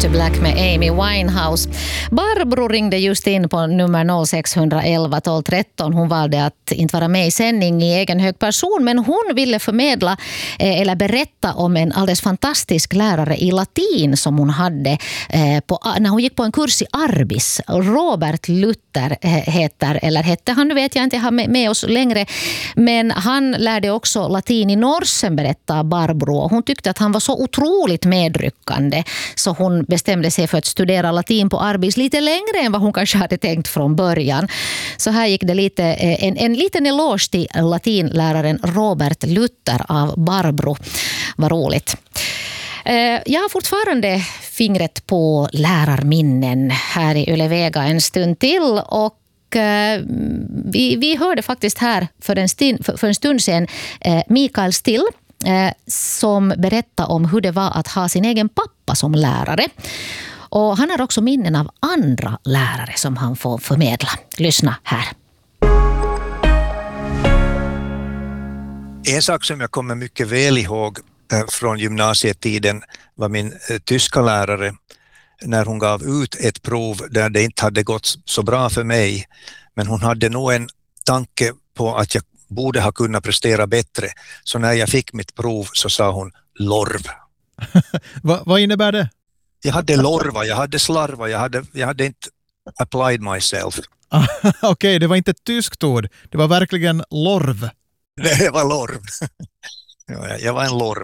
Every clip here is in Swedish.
Black med Amy Winehouse. Barbro ringde just in på nummer 0611 12 13. Hon valde att inte vara med i sändning i egen hög person, men hon ville förmedla eller berätta om en alldeles fantastisk lärare i latin som hon hade när hon gick på en kurs i Arbis. Robert Luther hette han, nu vet jag inte, jag har med oss längre, men han lärde också latin i Norsen, berättar Barbro. Hon tyckte att han var så otroligt medryckande så hon bestämde sig för att studera latin på Arbis lite längre än vad hon kanske hade tänkt från början. Så här gick det en liten eloge till latinläraren Robert Luther av Barbro. Vad roligt. Jag har fortfarande fingret på lärarminnen här i Yle-Vega en stund till, och vi hörde faktiskt här för en stund sedan Mikael Still som berättade om hur det var att ha sin egen pappa som lärare. Och han har också minnen av andra lärare som han får förmedla. Lyssna här. En sak som jag kommer mycket väl ihåg från gymnasietiden var min tyska lärare när hon gav ut ett prov där det inte hade gått så bra för mig, men hon hade nog en tanke på att jag borde ha kunnat prestera bättre. Så när jag fick mitt prov så sa hon lorv. Vad innebär det? Jag hade lorva, jag hade slarva, jag hade inte applied myself. Okej, det var inte ett tyskt ord, det var verkligen lorv. Det var lorv. Jag var en lorv.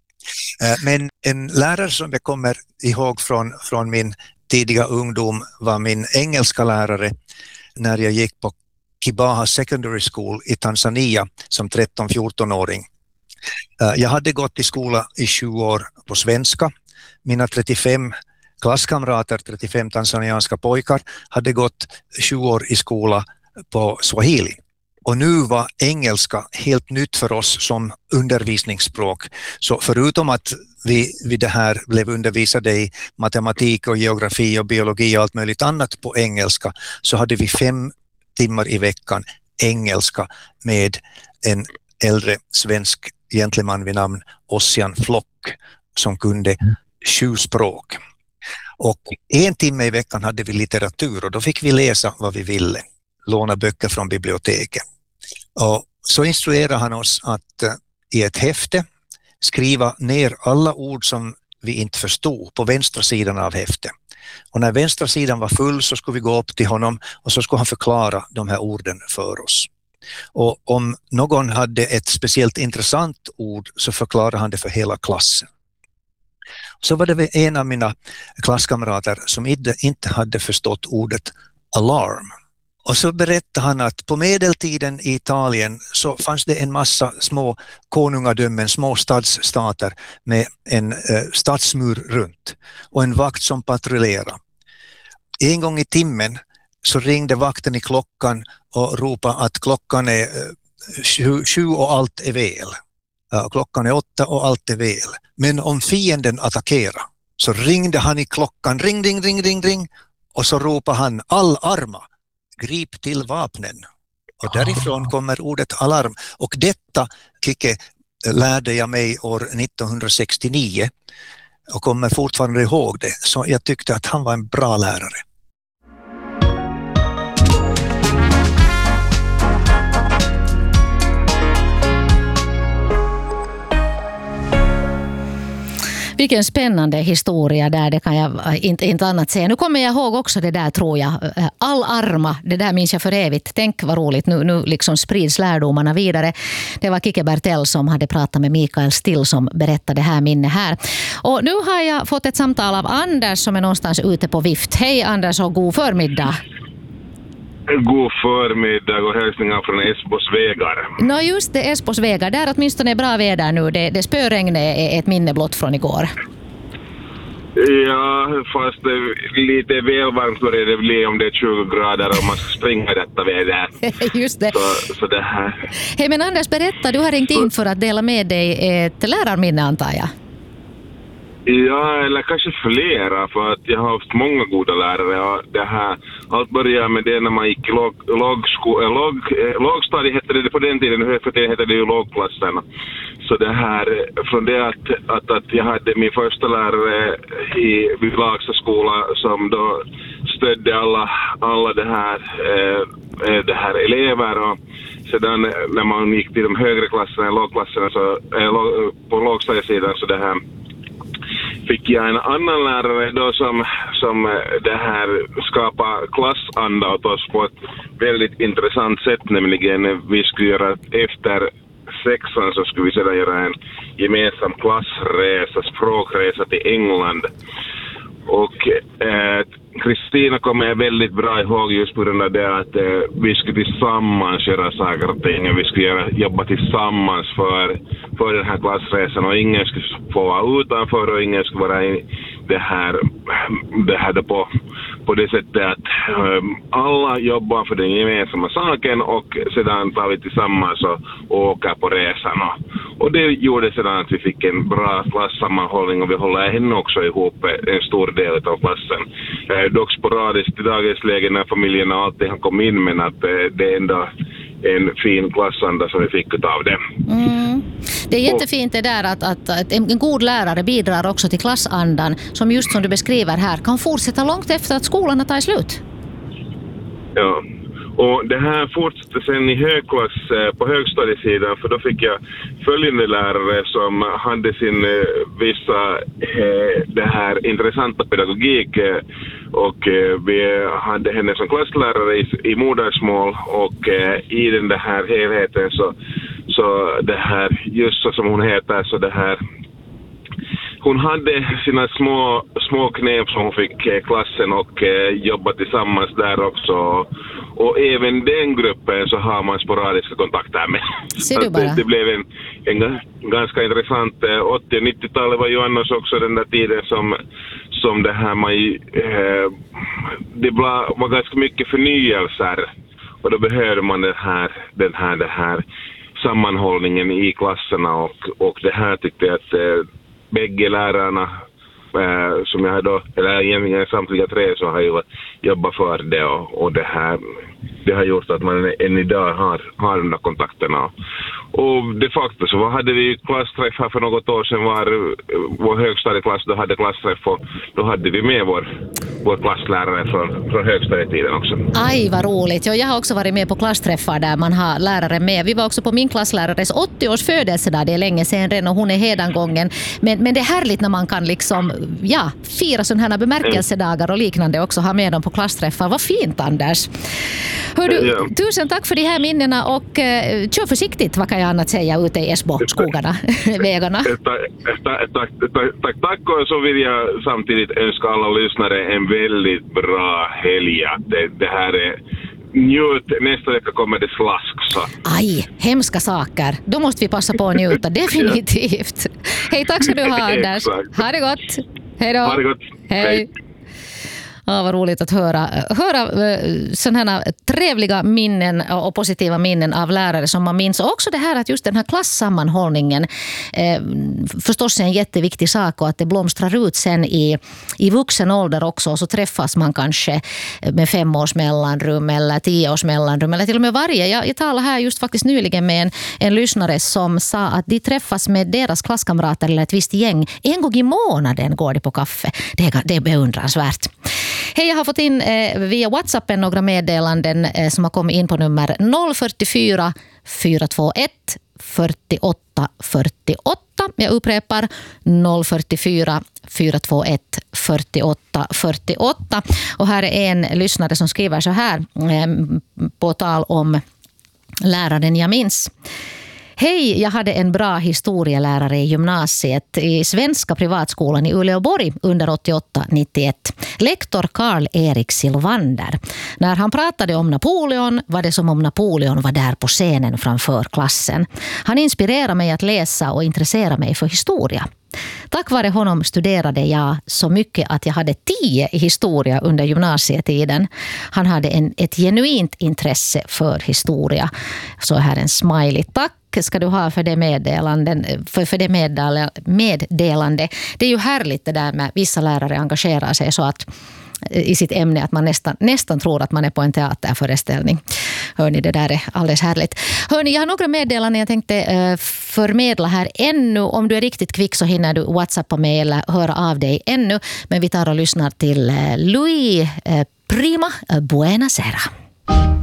Men en lärare som jag kommer ihåg från min tidiga ungdom var min engelska lärare när jag gick på Kibaha Secondary School i Tanzania som 13-14-åring. Jag hade gått i skola i 7 år på svenska. Mina 35 klasskamrater, 35 tanzanianska pojkar, hade gått 7 år i skola på swahili. Och nu var engelska helt nytt för oss som undervisningsspråk. Så förutom att vi det här blev undervisade i matematik och geografi och biologi och allt möjligt annat på engelska, så hade vi 5 timmar i veckan engelska med en äldre svensk gentleman vid namn Ossian Flock som kunde 7 språk. Och 1 timme i veckan hade vi litteratur och då fick vi läsa vad vi ville, låna böcker från biblioteken. Och så instruerade han oss att i ett häfte skriva ner alla ord som vi inte förstod på vänstra sidan av häftet. Och när vänstra sidan var full så skulle vi gå upp till honom och så skulle han förklara de här orden för oss. Och om någon hade ett speciellt intressant ord så förklarade han det för hela klassen. Så var det en av mina klasskamrater som inte hade förstått ordet alarm. Och så berättade han att på medeltiden i Italien så fanns det en massa små konungadömen, små stadsstater med en stadsmur runt och en vakt som patrullerade. En gång i timmen så ringde vakten i klockan och ropade att klockan är 7 och allt är väl. Klockan är 8 och allt är väl. Men om fienden attackerar så ringde han i klockan, ring, ring, ring, ring, ring, och så ropade han all arma. Grip till vapnen. Och därifrån kommer ordet alarm. Och detta, Kike, lärde jag mig år 1969 och kommer fortfarande ihåg det. Så jag tyckte att han var en bra lärare. Vilken spännande historia där, det kan jag inte annat säga. Nu kommer jag ihåg också det där, tror jag. All arma, det där minns jag för evigt. Tänk vad roligt, nu liksom sprids lärdomarna vidare. Det var Kike Bertell som hade pratat med Mikael Still som berättade det här minne här. Och nu har jag fått ett samtal av Anders som är någonstans ute på vift. Hej Anders och god förmiddag. God förmiddag och hälsningar från Esbos vägar. Just det, Esbos vägar. Där åtminstone är bra väder nu. Det spöregn är ett minne blott från igår. Ja, fast lite väl varmt börjar det bli om det är 20 grader och man ska springa detta väder. Just det. Så det här. Hej, men Anders, berätta. Du har ringt in för att dela med dig ett lärarminne, antar jag. Ja, eller kanske flera, för att jag har haft många goda lärare. Och det här, allt började med det när man gick i lågstadiet, hette det på den tiden, för det hette det ju lågklasserna. Så det här, från det att jag hade min första lärare vid Lagsta skola som då stödde alla det här elever, och sedan när man gick till de högre klasserna, lågklasserna, på lågstadiesidan, så det här fick jag en annan lärare då som det här skapade klassanda åt oss på ett väldigt intressant sätt, nämligen vi skulle göra efter 6:an så skulle vi sedan göra en gemensam klassresa, språkresa till England. Och Kristina kommer jag väldigt bra ihåg just på grund av det att vi skulle tillsammans göra saker och ting. Vi skulle jobba tillsammans för den här klassresan, och ingen skulle få vara utanför och ingen skulle vara i det här då på det sättet att alla jobbar för den gemensamma saken, och sedan tar vi tillsammans och åker på resan. Och det gjorde sedan att vi fick en bra klassammanhållning, och vi håller henne också ihop en stor del av klassen. Dock sporadiskt i dagens läge när familjerna alltid har kommit in, men att det är ändå en fin klassanda som vi fick av det. Mm. Det är jättefint det där att en god lärare bidrar också till klassandan, som just som du beskriver här kan fortsätta långt efter att skolan har tagit slut. Ja, och det här fortsatte sen i högklass på högstadiesidan, för då fick jag följande lärare som hade sin vissa det här intressanta pedagogik, och vi hade henne som klasslärare i modersmål, och i den här helheten så det här, just så som hon heter, så det här, hon hade sina små knep som hon fick klassen och jobba tillsammans där också. Och även den gruppen så har man sporadiska kontakter med. Ser du bara? Det blev en ganska intressant 80- och 90-talet var ju annars också den där tiden som det här det var ganska mycket förnyelser, och då behövde man den här sammanhållningen i klasserna, och det här tyckte jag att bägge lärarna som jag då, eller egentligen samtliga tre, så har ju jobbat för det, och det har gjort att man än idag har de där kontakterna. Och de facto så hade vi klassträff här för något år sedan, var vår högstadieklass då hade klassträff, och då hade vi med vår klasslärare från högstadietiden också. Aj, vad roligt. Jag har också varit med på klassträffar där man har lärare med. Vi var också på min klasslärares 80-års födelsedag, det är länge sedan redan, och hon är hedangången. Men det är härligt när man kan liksom, fira sådana här bemärkelsedagar och liknande också, ha med dem på klassträffar. Vad fint, Anders. Tusen tack för de här minnena, och kör försiktigt, vad kan jag annat säga, ute i Esbo-skogarna, vägarna. Tack, och så vill jag samtidigt önska alla lyssnare en väldigt bra helg. Det här är njut, nästa vecka kommer det slask. Så. Aj, hemska saker. Då måste vi passa på att njuta, definitivt. Hej, tack ska du ha, Anders. Ha det gott. Hej då. Ha det gott. Hej. Ja, vad roligt att höra sådana här trevliga minnen och positiva minnen av lärare som man minns. Och också det här att just den här klassammanhållningen förstås är en jätteviktig sak, och att det blomstrar ut sen i vuxen ålder också. Så träffas man kanske med 5 års mellanrum eller 10 års mellanrum eller till och med varje. Jag talade här just faktiskt nyligen med en lyssnare som sa att de träffas med deras klasskamrater eller ett visst gäng. En gång i månaden går det på kaffe. Det är beundransvärt. Hej, jag har fått in via WhatsAppen några meddelanden som har kommit in på nummer 044 421 48 48. Jag upprepar 044 421 48 48. Och här är en lyssnare som skriver så här på tal om läraren jag minns. Hej, jag hade en bra historielärare i gymnasiet i Svenska privatskolan i Uleåborg under 88-91. Lektor Karl-Erik Silvander. När han pratade om Napoleon var det som om Napoleon var där på scenen framför klassen. Han inspirerade mig att läsa och intressera mig för historia. Tack vare honom studerade jag så mycket att jag hade 10 i historia under gymnasietiden. Han hade ett genuint intresse för historia. Så här en smiley. Tack ska du ha för det meddelande. Det är ju härligt det där med vissa lärare engagerar sig så att i sitt ämne att man nästan tror att man är på en teaterföreställning. Hörni, det där är alldeles härligt. Hörni, jag har några meddelanden jag tänkte förmedla här ännu. Om du är riktigt kvick så hinner du WhatsAppa mig eller höra av dig ännu. Men vi tar och lyssnar till Louis Prima, Buena Sera.